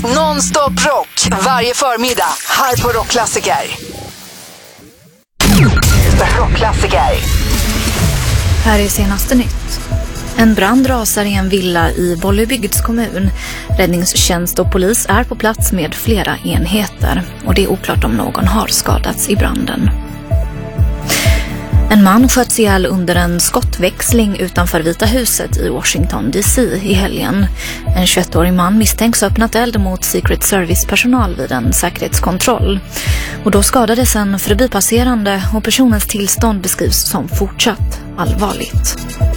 Non-stop rock varje förmiddag här på Rockklassiker. Rockklassiker. Här är senaste nytt. En brand rasar i en villa i Bollebygds kommun. Räddningstjänst och polis är på plats med flera enheter. Och det är oklart om någon har skadats i branden. En man sköts ihjäl under en skottväxling utanför Vita huset i Washington DC i helgen. En 21-årig man misstänks ha öppnat eld mot Secret Service-personal vid en säkerhetskontroll. Och då skadades en förbipasserande och personens tillstånd beskrivs som fortsatt allvarligt.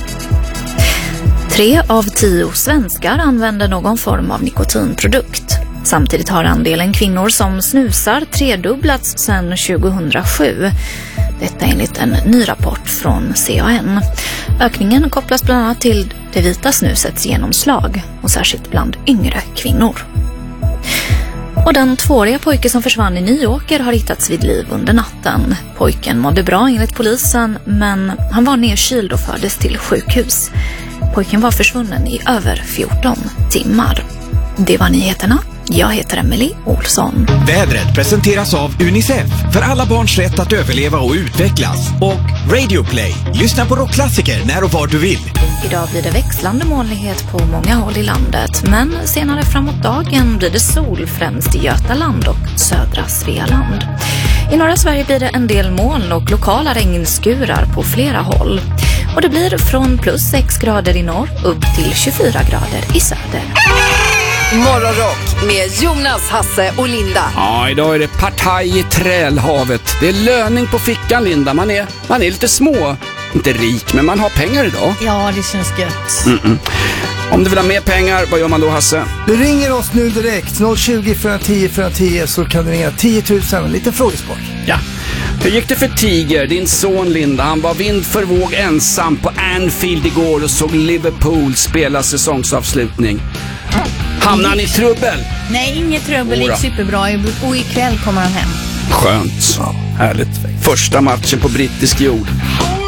3 av 10 svenskar använder någon form av nikotinprodukt. Samtidigt har andelen kvinnor som snusar tredubblats sedan 2007. Detta enligt en ny rapport från CAN. Ökningen kopplas bland annat till det vita snusets genomslag och särskilt bland yngre kvinnor. Och den 2-åriga pojke som försvann i Nyåker har hittats vid liv under natten. Pojken mådde bra enligt polisen, men han var nedkyld och fördes till sjukhus. Pojken var försvunnen i över 14 timmar. Det var nyheterna. Jag heter Emily Olsson. Vädret presenteras av UNICEF för alla barns rätt att överleva och utvecklas. Och Radio Play. Lyssna på rockklassiker när och var du vill. Idag blir det växlande molnighet på många håll i landet. Men senare framåt dagen blir det sol främst i Götaland och södra Svealand. I norra Sverige blir det en del moln och lokala regnskurar på flera håll. Och det blir från plus 6 grader i norr upp till 24 grader i söder. Morgonrock med Jonas, Hasse och Linda. Ja, idag är det partaj i Trälhavet. Det är löning på fickan, Linda. Man är lite små. Inte rik, men man har pengar idag. Ja, det känns gött. Om du vill ha mer pengar, vad gör man då, Hasse? Du ringer oss nu direkt. 020 410 410 så kan du ringa 10 000. Lite frågesport. Ja. Hur gick det för Tiger, din son Linda? Han var vind för våg ensam på Anfield igår och såg Liverpool spela säsongsavslutning. Hamnar han i trubbel? Nej, inget trubbel. Det gick superbra. Och ikväll kommer han hem. Skönt. Ja, härligt. Första matchen på brittisk jord.